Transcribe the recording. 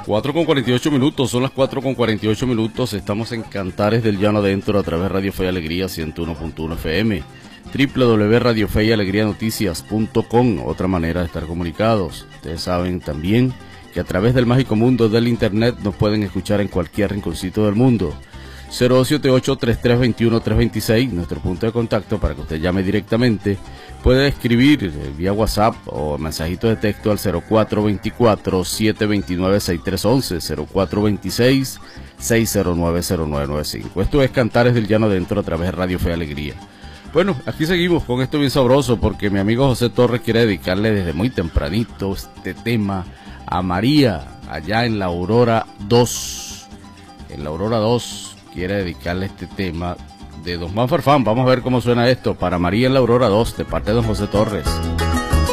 4:48, son las 4:48. Estamos en Cantares del Llano Adentro a través de Radio Fe y Alegría 101.1 FM, www.radiofeyalegrianoticias.com, otra manera de estar comunicados. Ustedes saben también que a través del mágico mundo del internet nos pueden escuchar en cualquier rinconcito del mundo. 078-3321-326, nuestro punto de contacto para que usted llame directamente. Puede escribir vía WhatsApp o mensajito de texto al 0424-729-6311, 0426-609-0995. Esto es Cantares del Llano Adentro a través de Radio Fe y Alegría. Bueno, aquí seguimos con esto bien sabroso porque mi amigo José Torres quiere dedicarle desde muy tempranito este tema a María, allá en la Aurora 2. En la Aurora 2 quiere dedicarle este tema de Don Juan Farfán. Vamos a ver cómo suena esto para María en la Aurora 2 de parte de Don José Torres.